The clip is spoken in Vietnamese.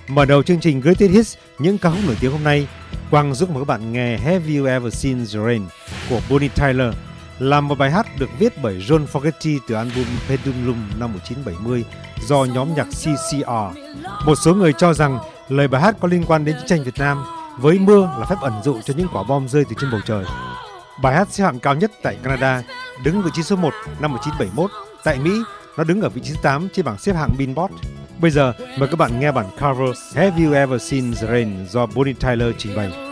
Mở đầu chương trình Greatest Hits, những ca khúc nổi tiếng hôm nay, Quang giúp mời các bạn nghe Have You Ever Seen the Rain của Bonnie Tyler, là một bài hát được viết bởi John Fogerty từ album Pendulum năm 1970 do nhóm nhạc CCR. Một số người cho rằng lời bài hát có liên quan đến chiến tranh Việt Nam, với mưa là phép ẩn dụ cho những quả bom rơi từ trên bầu trời. Bài hát xếp hạng cao nhất tại Canada, đứng vị trí số 1 năm 1971. Tại Mỹ, nó đứng ở vị trí 8 trên bảng xếp hạng Billboard. Bây giờ, mời các bạn nghe bản cover Have You Ever Seen the Rain do Bonnie Tyler trình bày.